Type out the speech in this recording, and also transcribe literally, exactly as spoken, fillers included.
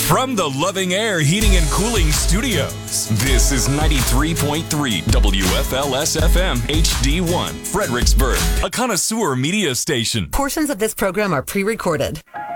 From the Loving Air Heating and Cooling Studios, this is ninety-three point three W F L S F M H D one, Fredericksburg, a connoisseur media station. Portions of this program are pre-recorded.